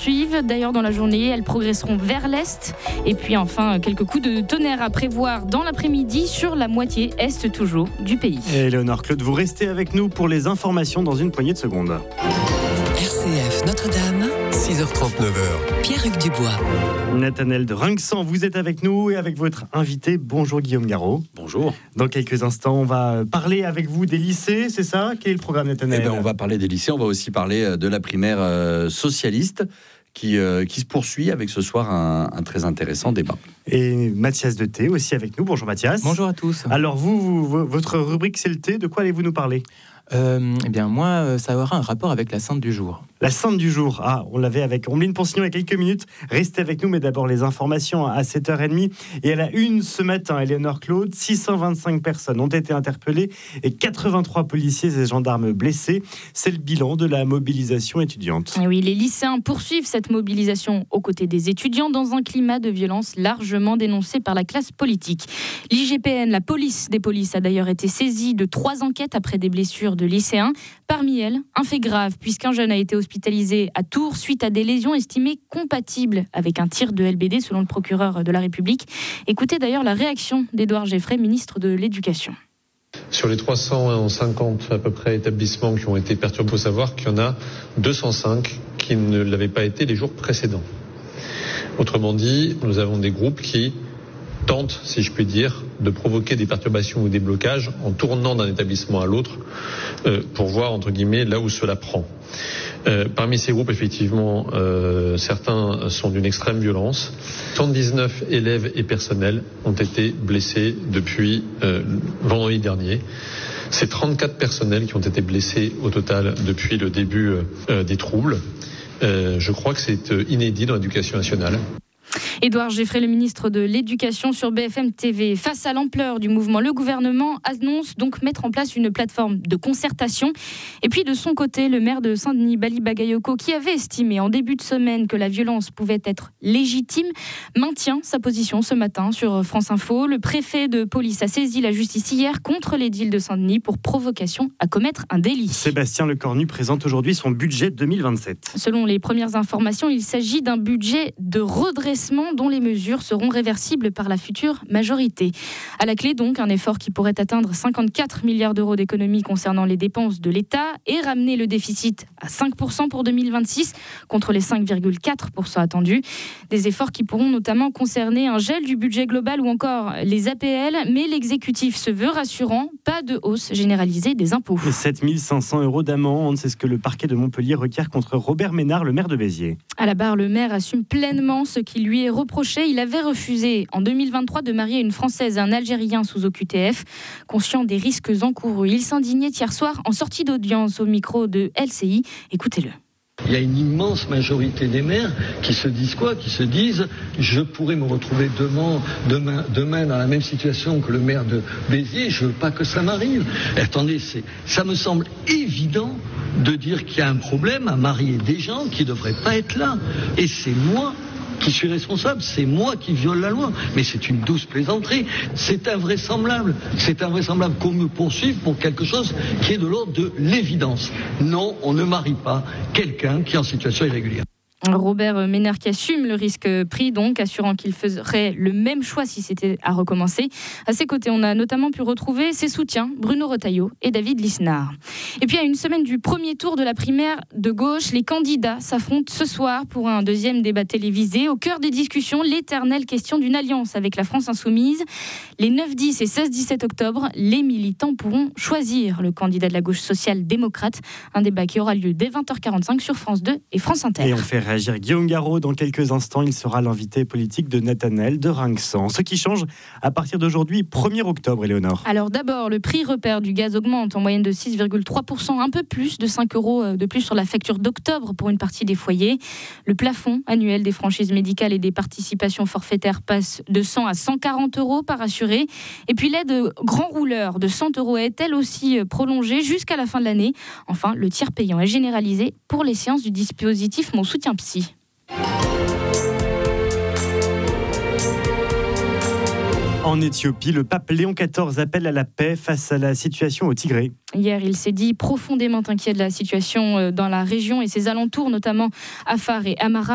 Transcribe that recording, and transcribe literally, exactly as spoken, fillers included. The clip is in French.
poursuivent. D'ailleurs, dans la journée, elles progresseront vers l'est. Et puis enfin, quelques coups de tonnerre à prévoir dans l'après-midi sur la moitié est toujours du pays. Et Léonore Claude, vous restez avec nous pour les informations dans une poignée de secondes. R C F Notre-Dame, six heures trente-neuf. Pierre-Hugues Dubois. Nathanaël de Rinxan, vous êtes avec nous et avec votre invité. Bonjour Guillaume Garot. Bonjour. Dans quelques instants, on va parler avec vous des lycées, c'est ça ? Quel est le programme, Nathanaël ? Eh ben, on va parler des lycées, on va aussi parler de la primaire euh, socialiste qui, euh, qui se poursuit avec ce soir un, un très intéressant débat. Et Mathias de Thé aussi avec nous. Bonjour Mathias. Bonjour à tous. Alors vous, vous votre rubrique c'est le thé, de quoi allez-vous nous parler ? Euh, eh bien, moi, ça aura un rapport avec la sainte du jour. La sainte du jour, ah, on l'avait avec Ombline Ponsignon il y a quelques minutes. Restez avec nous, mais d'abord les informations à sept heures trente. Et à la une ce matin, Léonore Claude, six cent vingt-cinq personnes ont été interpellées et quatre-vingt-trois policiers et gendarmes blessés. C'est le bilan de la mobilisation étudiante. Et oui, les lycéens poursuivent cette mobilisation aux côtés des étudiants dans un climat de violence largement dénoncé par la classe politique. L'I G P N, la police des polices, a d'ailleurs été saisie de trois enquêtes après des blessures de lycéens. Parmi elles, un fait grave, puisqu'un jeune a été hospitalisé à Tours suite à des lésions estimées compatibles avec un tir de L B D, selon le procureur de la République. Écoutez d'ailleurs la réaction d'Édouard Geffray, ministre de l'Éducation. Sur les trois cent cinquante à peu près établissements qui ont été perturbés, il faut savoir qu'il y en a deux cent cinq qui ne l'avaient pas été les jours précédents. Autrement dit, nous avons des groupes qui tentent, si je puis dire, de provoquer des perturbations ou des blocages en tournant d'un établissement à l'autre euh, pour voir, entre guillemets, là où cela prend. Euh, parmi ces groupes, effectivement, euh, certains sont d'une extrême violence. soixante-dix-neuf élèves et personnels ont été blessés depuis euh, vendredi dernier. C'est trente-quatre personnels qui ont été blessés au total depuis le début euh, des troubles. Euh, je crois que c'est euh, inédit dans l'éducation nationale. Édouard Geffray, le ministre de l'Éducation sur B F M T V. Face à l'ampleur du mouvement, le gouvernement annonce donc mettre en place une plateforme de concertation. Et puis de son côté, le maire de Saint-Denis, Bali Bagayoko, qui avait estimé en début de semaine que la violence pouvait être légitime, maintient sa position ce matin sur France Info. Le préfet de police a saisi la justice hier contre l'édile de Saint-Denis pour provocation à commettre un délit. Sébastien Lecornu présente aujourd'hui son budget deux mille vingt-sept. Selon les premières informations, il s'agit d'un budget de redressement dont les mesures seront réversibles par la future majorité. À la clé donc, un effort qui pourrait atteindre cinquante-quatre milliards d'euros d'économies concernant les dépenses de l'État et ramener le déficit à cinq pour cent pour deux mille vingt-six contre les cinq virgule quatre pour cent attendus. Des efforts qui pourront notamment concerner un gel du budget global ou encore les A P L, mais l'exécutif se veut rassurant, pas de hausse généralisée des impôts. sept mille cinq cents euros d'amende, c'est ce que le parquet de Montpellier requiert contre Robert Ménard, le maire de Béziers. À la barre, le maire assume pleinement ce qui lui est reproché. Il avait refusé en deux mille vingt-trois de marier une Française et un Algérien sous O Q T F. Conscient des risques encourus, il s'indignait hier soir en sortie d'audience au micro de L C I. Écoutez-le. Il y a une immense majorité des maires qui se disent quoi ? Qui se disent « je pourrais me retrouver demain, demain, demain dans la même situation que le maire de Béziers, je ne veux pas que ça m'arrive ». Attendez, c'est, ça me semble évident de dire qu'il y a un problème à marier des gens qui ne devraient pas être là. Et c'est moi qui suis responsable, c'est moi qui viole la loi. Mais c'est une douce plaisanterie. C'est invraisemblable. C'est invraisemblable qu'on me poursuive pour quelque chose qui est de l'ordre de l'évidence. Non, on ne marie pas quelqu'un qui est en situation irrégulière. Robert Ménard qui assume le risque pris, donc assurant qu'il ferait le même choix si c'était à recommencer. À ses côtés, on a notamment pu retrouver ses soutiens, Bruno Retailleau et David Lisnard. Et puis à une semaine du premier tour de la primaire de gauche, les candidats s'affrontent ce soir pour un deuxième débat télévisé. Au cœur des discussions, l'éternelle question d'une alliance avec la France insoumise. Les neuf, dix et seize dix-sept octobre, les militants pourront choisir le candidat de la gauche sociale-démocrate. Un débat qui aura lieu dès vingt heures quarante-cinq sur France deux et France Inter. Et on fait réagir Guillaume Garot. Dans quelques instants, il sera l'invité politique de Nathanaël de Rinxan. Ce qui change à partir d'aujourd'hui, premier octobre, Éléonore. Alors d'abord, le prix repère du gaz augmente en moyenne de six virgule trois pour cent, un peu plus de cinq euros de plus sur la facture d'octobre pour une partie des foyers. Le plafond annuel des franchises médicales et des participations forfaitaires passe de cent à cent quarante euros par assuré. Et puis l'aide grand rouleur de cent euros est elle aussi prolongée jusqu'à la fin de l'année. Enfin, le tiers payant est généralisé pour les séances du dispositif Mon Soutien Psy. En Éthiopie, le pape Léon quatorze appelle à la paix face à la situation au Tigré. Hier, il s'est dit profondément inquiet de la situation dans la région et ses alentours, notamment Afar et Amara.